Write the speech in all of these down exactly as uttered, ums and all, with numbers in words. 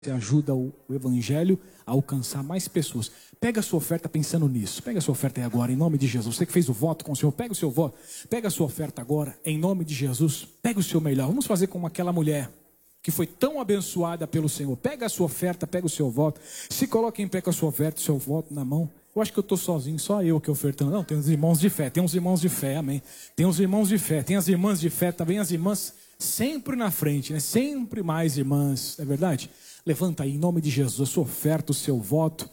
Você ajuda o, o evangelho a alcançar mais pessoas. Pega a sua oferta pensando nisso. Pega a sua oferta aí agora, em nome de Jesus. Você que fez o voto com o Senhor, pega o seu voto. Pega a sua oferta agora, em nome de Jesus. Pega o seu melhor. Vamos fazer como aquela mulher que foi tão abençoada pelo Senhor. Pega a sua oferta, pega o seu voto. Se coloque em pé com a sua oferta, o seu voto na mão. Eu acho que eu estou sozinho, só eu que ofertando. Não, tem uns irmãos de fé, tem uns irmãos de fé, amém. Tem uns irmãos de fé, tem as irmãs de fé, também as irmãs sempre na frente, né? Sempre mais irmãs, não é verdade? Levanta aí, em nome de Jesus, a sua oferta, o seu voto,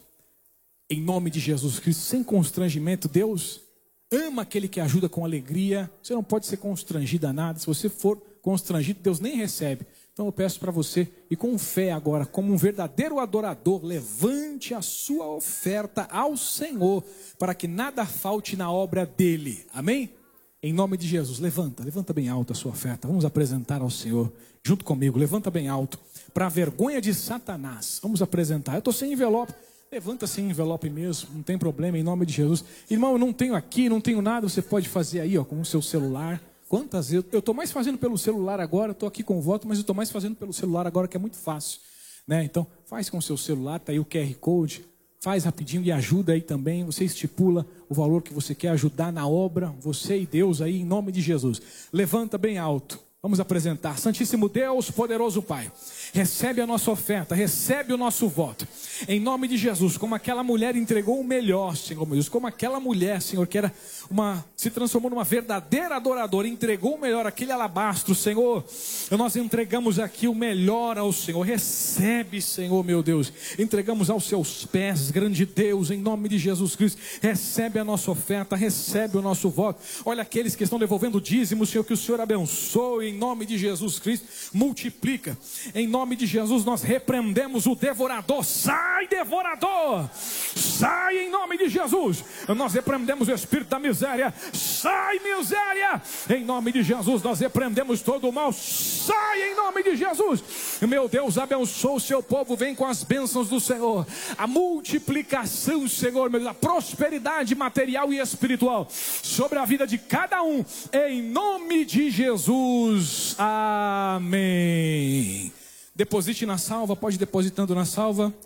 em nome de Jesus Cristo, sem constrangimento. Deus ama aquele que ajuda com alegria. Você não pode ser constrangido a nada. Se você for constrangido, Deus nem recebe. Então eu peço para você, e com fé agora, como um verdadeiro adorador, levante a sua oferta ao Senhor, para que nada falte na obra dele, amém? Em nome de Jesus, levanta, levanta bem alto a sua oferta. Vamos apresentar ao Senhor, junto comigo, levanta bem alto, para a vergonha de Satanás. Vamos apresentar. Eu estou sem envelope, levanta sem envelope mesmo, não tem problema, em nome de Jesus. Irmão, eu não tenho aqui, não tenho nada, você pode fazer aí, ó, com o seu celular. Quantas vezes, eu estou mais fazendo pelo celular agora, estou aqui com o voto, mas eu estou mais fazendo pelo celular agora, que é muito fácil, né? Então, faz com o seu celular, está aí o Q R Code, faz rapidinho e ajuda aí também. Você estipula o valor que você quer ajudar na obra, você e Deus aí, em nome de Jesus. Levanta bem alto, vamos apresentar. Santíssimo Deus, poderoso Pai, recebe a nossa oferta, recebe o nosso voto, em nome de Jesus. Como aquela mulher entregou o melhor, Senhor meu Deus, como aquela mulher, Senhor, que era uma, se transformou numa verdadeira adoradora, entregou o melhor, aquele alabastro, Senhor, nós entregamos aqui o melhor ao Senhor. Recebe, Senhor meu Deus, entregamos aos seus pés, grande Deus, em nome de Jesus Cristo. Recebe a nossa oferta, recebe o nosso voto. Olha aqueles que estão devolvendo dízimo, Senhor, que o Senhor abençoe, em nome de Jesus Cristo, multiplica, em nome de Jesus. Nós repreendemos o devorador. Sai, devorador, sai em nome de Jesus. Nós repreendemos o espírito da miséria. Sai, miséria, em nome de Jesus. Nós repreendemos todo o mal. Sai em nome de Jesus. Meu Deus, abençoa o seu povo. Vem com as bênçãos do Senhor, a multiplicação, Senhor, meu Deus, a prosperidade material e espiritual sobre a vida de cada um, em nome de Jesus, amém. Deposite na salva, pode ir depositando na salva.